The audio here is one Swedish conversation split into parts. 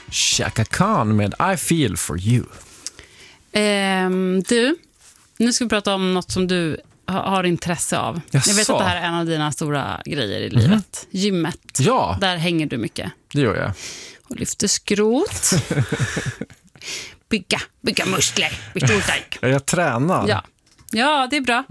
Chaka Khan med I Feel For You. Du, nu ska vi prata om något som du har intresse av. Jag vet att det här är en av dina stora grejer i livet. Gymmet. Ja. Där hänger du mycket. Det gör jag. Och lyfter skrot. bygga muskler. Jag tränar. Ja, det är bra.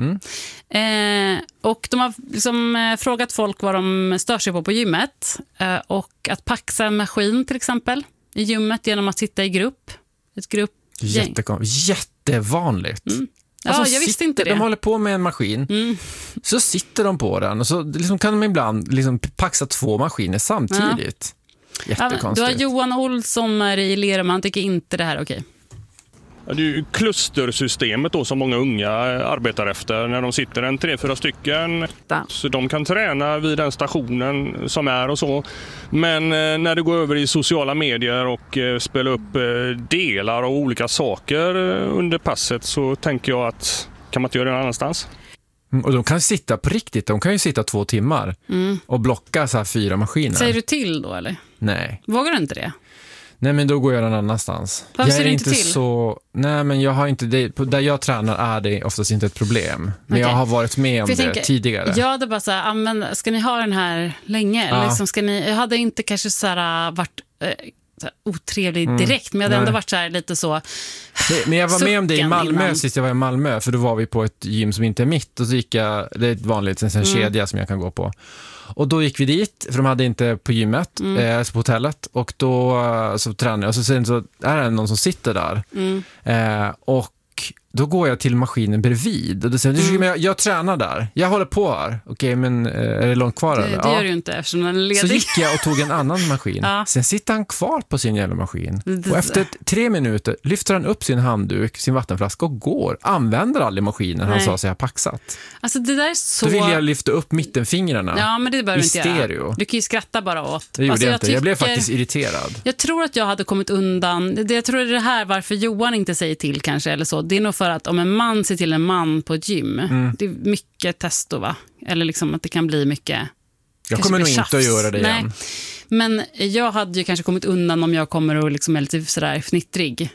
Och de har liksom frågat folk vad de stör sig på gymmet. Och att paxa en maskin till exempel i gymmet genom att sitta i grupp. Ett gruppgäng. Jättevanligt. Alltså, jag visste inte det. De håller på med en maskin, så sitter de på den och så liksom kan de ibland liksom paxa 2 maskiner samtidigt. Jättekonstigt. Du har Johan Olsson i Lerum, han tycker inte det här är okej. Ja, det är ju klustersystemet då som många unga arbetar efter när de sitter 3-4 stycken. Så de kan träna vid den stationen som är och så. Men när det går över i sociala medier och spelar upp delar av olika saker under passet så tänker jag att kan man inte göra det någon annanstans? Och de kan sitta på riktigt, de kan ju sitta 2 timmar och blocka så här 4 maskiner. Säger du till då eller? Nej. Vågar du inte det? Nej, men då går jag någon annanstans. Varför jag är ser du inte till? Så... Nej, men jag har inte det. Där jag tränar är det oftast inte ett problem. Men jag har varit med om det tidigare. Ja, det är bara så här, ska ni ha den här länge? Eller liksom, jag hade inte kanske så här, varit så här, otrevlig direkt, men jag hade ändå varit så här, lite så... Men jag var med om det i Malmö innan. sist jag var i Malmö, för då var vi på ett gym som inte är mitt och så gick jag, det är ett vanligt en kedja som jag kan gå på. Och då gick vi dit, för de hade inte på gymmet, på hotellet. Och då så tränade jag. Och så sen så är det någon som sitter där. Och då går jag till maskinen bredvid. Och då säger jag tränar där. Jag håller på här. Okej, men är det långt kvar? Det gör du ju inte eftersom den är ledig. Så gick jag och tog en annan maskin. Sen sitter han kvar på sin jävla maskin. Och efter 3 minuter lyfter han upp sin handduk, sin vattenflaska och går. Använder aldrig maskinen han sa sig ha paxat. Alltså det där är så... Då vill jag lyfta upp mittenfingrarna. Ja, men det behöver i inte stereo. Göra. Du kan ju skratta bara åt. Det gjorde jag inte. Jag blev faktiskt irriterad. Jag tror att jag hade kommit undan. Jag tror det här varför Johan inte säger till kanske eller så. Det är nog för att om en man ser till en man på ett gym, det är mycket testo, va? Eller liksom att det kan bli mycket... Jag kommer nog inte att göra det igen. Men jag hade ju kanske kommit undan om jag kommer och liksom är lite sådär fnittrig.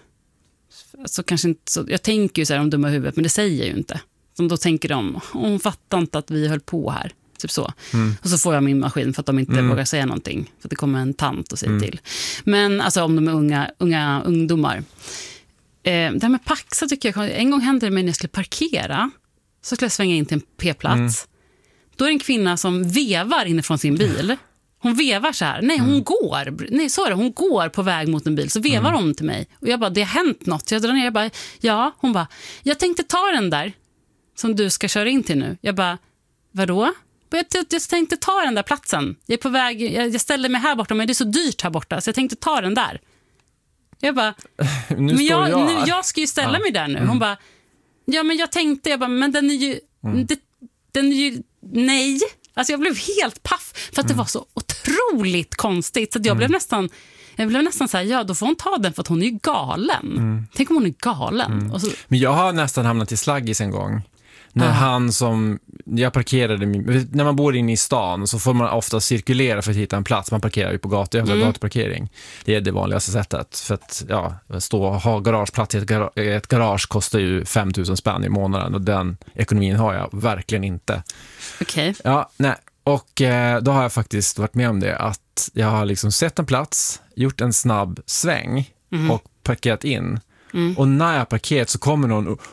Så kanske inte så, jag tänker ju så här om dumma huvudet, men det säger jag ju inte. Som då tänker de, hon fattar inte att vi höll på här. Typ så. Och så får jag min maskin för att de inte vågar säga någonting. För att det kommer en tant och säger till. Men alltså om de är unga ungdomar. Det här med paxa tycker jag, en gång hände det mig när jag skulle parkera, så skulle jag svänga in till en p-plats. Då är det en kvinna som vevar inifrån sin bil. Hon vevar så här. Nej, hon går. Nej, så är det. Hon går på väg mot en bil. Så vevar hon till mig. Och jag bara, det har hänt något. Så jag drar ner. Jag bara, ja. Hon bara, jag tänkte ta den där som du ska köra in till nu. Jag bara, vadå? Jag tänkte ta den där platsen. Jag är på väg, jag ställer mig här borta, men det är så dyrt här borta. Så jag tänkte ta den där. Jag bara, men jag ska ju ställa mig där nu. Hon bara, ja men jag tänkte, men den är ju, den är ju, nej. Alltså jag blev helt paff för att det var så otroligt konstigt. Så att jag blev nästan så här, ja då får hon ta den för att hon är ju galen. Tänk om hon är galen. Och så... Men jag har nästan hamnat i slaggis en gång. När han som, jag parkerade, när man bor inne i stan så får man ofta cirkulera för att hitta en plats. Man parkerar ju på gatuparkering. Det är det vanligaste sättet. För att stå och ha garageplats i ett garage kostar ju 5 000 spänn i månaden. Och den ekonomin har jag verkligen inte. Okej. Ja, nej. Och då har jag faktiskt varit med om det. Att jag har liksom sett en plats, gjort en snabb sväng och parkerat in. Och när jag parkerat så kommer någon och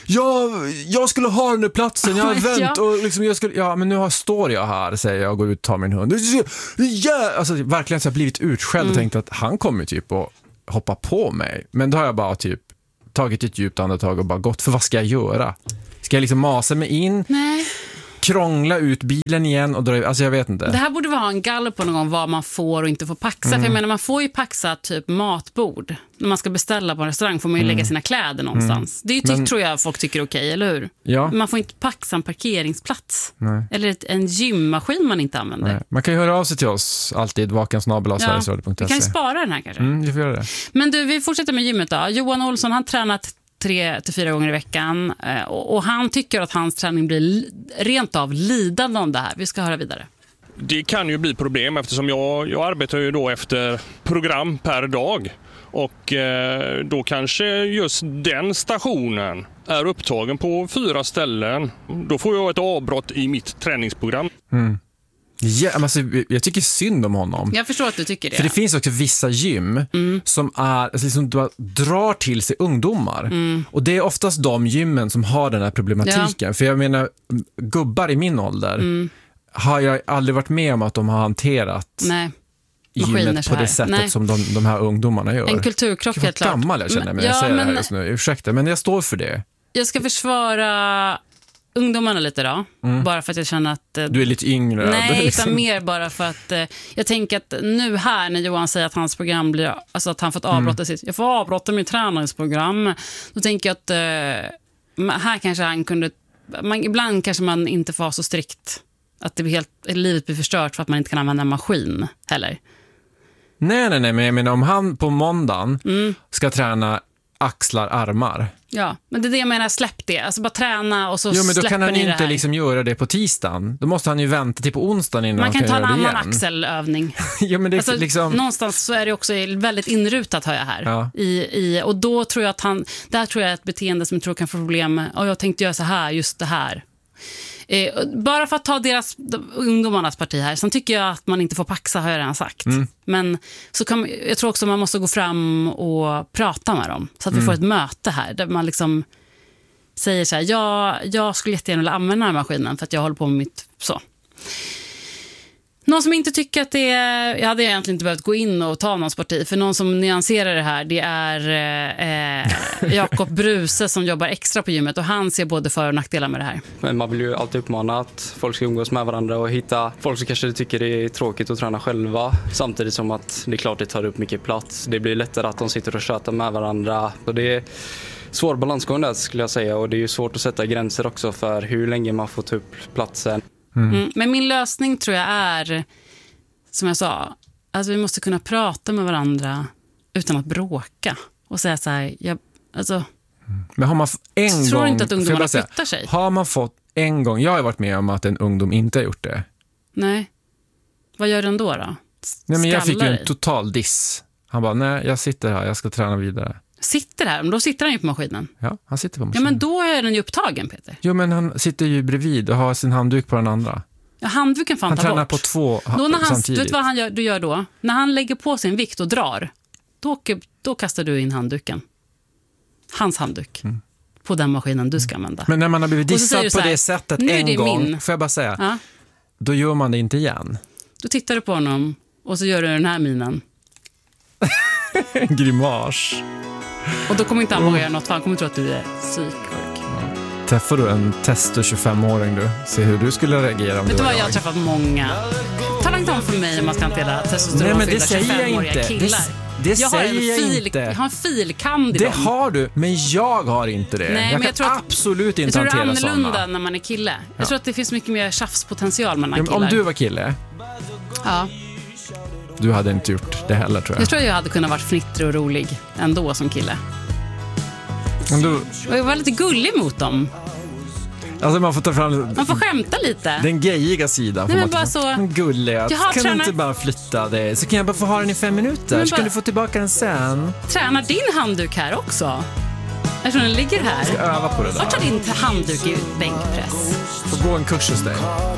jag skulle ha den där platsen, jag har vänt och liksom men nu står jag här, säger jag och går ut och tar min hund. Alltså verkligen så har jag blivit utskälld och tänkt att han kommer typ och hoppa på mig. Men då har jag bara typ tagit ett djupt andetag och bara gått, för vad ska jag göra? Ska jag liksom masa mig in? Nej. Krångla ut bilen igen och dra, alltså jag vet inte. Det här borde vara en gallup på någon gång vad man får och inte får paxa. För jag menar, man får ju paxa typ matbord. När man ska beställa på en restaurang får man ju lägga sina kläder någonstans. Det är ju tror jag folk tycker är okej, eller hur? Ja. Man får inte paxa en parkeringsplats. Nej. Eller en gymmaskin man inte använder. Nej. Man kan ju höra av sig till oss alltid, vakensnabel@sverigesradio.se. Vi kan spara den här kanske. Vi får göra det. Men du, vi fortsätter med gymmet då. Johan Olsson, han tränat 3-4 gånger i veckan och han tycker att hans träning blir rent av lidande om det här. Vi ska höra vidare. det kan ju bli problem eftersom jag arbetar ju då efter program per dag. Och då kanske just den stationen är upptagen på 4 ställen. Då får jag ett avbrott i mitt träningsprogram. Ja, alltså, jag tycker synd om honom. Jag förstår att du tycker det. För det finns också vissa gym som är, liksom, drar till sig ungdomar. Och det är oftast de gymmen som har den här problematiken. Ja. För jag menar, gubbar i min ålder har jag aldrig varit med om att de har hanterat gymmet på det sättet som de här ungdomarna gör. En kulturkrock, helt klart. Gammal jag känner mig. Jag säger det här just nu. Ursäkta, men jag står för det. Jag ska försvara ungdomarna lite då. Bara för att jag känner att... Du är lite yngre. Nej, utan mer bara för att jag tänker att nu här när Johan säger att hans program blir... Alltså att han fått avbrotta sitt... Jag får avbrotta mitt träningsprogram. Då tänker jag att här kanske han kunde... ibland kanske man inte får vara så strikt. Att det blir livet blir förstört för att man inte kan använda en maskin heller. Nej, men jag menar om han på måndagen ska träna axlar, armar. Ja, men det är det jag menar, släpp det. Alltså bara träna och så men då kan han inte liksom göra det på tisdagen. Då måste han ju vänta till på onsdagen innan man kan ta en göra det annan igen. Axelövning. Ja, men det alltså, liksom... någonstans så är det också väldigt inrutat, hör jag här. Ja. Och då tror jag att där tror jag ett beteende som jag tror kan få problem med. Jag tänkte göra så här, just det här. Bara för att ta ungdomarnas parti här. Sen tycker jag att man inte får paxa, har jag redan sagt. Men så jag tror också man måste gå fram och prata med dem. Så att vi får ett möte här. Där man liksom säger så här: jag skulle jättegärna vilja använda den här maskinen för att jag håller på med mitt så. Någon som inte tycker att det är... Jag hade egentligen inte behövt gå in och ta någons parti. För någon som nyanserar det här, det är Jakob Bruse som jobbar extra på gymmet. Och han ser både för- och nackdelar med det här. Men man vill ju alltid uppmana att folk ska umgås med varandra och hitta folk som kanske tycker det är tråkigt att träna själva. Samtidigt som att det är klart det tar upp mycket plats. Det blir lättare att de sitter och tjötar med varandra. Och det är svår balansgång där, skulle jag säga. Och det är ju svårt att sätta gränser också för hur länge man får ta upp platsen. Men min lösning tror jag är, som jag sa, alltså vi måste kunna prata med varandra utan att bråka och säga så här, Men har man tror inte att ungdomarna flyttar sig. Har man fått en gång, jag har varit med om att en ungdom inte har gjort det. Nej. Vad gör den då? Nej, men jag fick ju en total diss. Han bara, nej, jag sitter här, jag ska träna vidare. Sitter här, men då sitter han ju på maskinen. Ja, han sitter på maskinen. Ja, men då är den ju upptagen, Peter. Jo, men han sitter ju bredvid och har sin handduk på den andra. Ja, handduken fan ta bort. Han tränar på 2 då när samtidigt. Vet du vad du gör då? När han lägger på sin vikt och drar, då kastar du in handduken. Hans handduk. På den maskinen du ska använda. Men när man har blivit dissad på det sättet en gång, får jag bara säga, då gör man det inte igen. Då tittar du på honom och så gör du den här minen. En grimas. Och då kommer inte han våga göra något, för han kommer tro att du är psyksjuk. Träffar du en tester 25-åring du? Se hur du skulle reagera om Vet du du var vad, jag har träffat många. Tala inte om för mig om man ska hantera testosteronfyllda 25-åriga killar. Det säger jag inte. Jag har en filkand i det dem. Det har du, men jag har inte det. Nej, jag men kan absolut inte hantera sådana. Jag tror det är annorlunda när man är kille. Jag tror att det finns mycket mer tjafspotential med killar. Om du var kille? Ja. Du hade inte gjort det heller, tror jag. Jag tror jag hade kunnat vara fnittrig och rolig ändå som kille. Jag var lite gullig mot dem. Alltså man får ta fram... Man får skämta lite. Den gayiga sidan. Nej, men bara så... Gulliga. Kan du inte bara flytta det? Så kan jag bara få ha den i 5 minuter. Så kan du få tillbaka den sen. Tränar din handduk här också? Jag tror den ligger här. Jag ska öva på det där. Vart tar din handduk i bänkpress? Får gå en kurs hos dig.